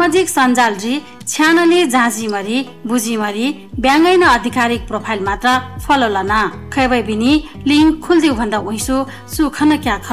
सामाजिक सञ्जाल री छ्यानले जाँजीमरी बुझीमरी ब्याङ्गैन आधिकारिक प्रोफाइल मात्र फलो लना खैबै बिनी लिङ्क खुल्दिउ भन्दा उइसु सुखन क्या